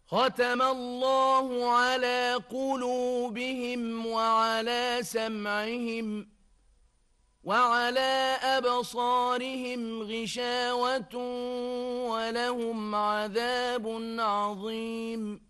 ختم الله على قلوبهم وعلى سمعهم وعلى أبصارهم غشاوة ولهم عذاب عظيم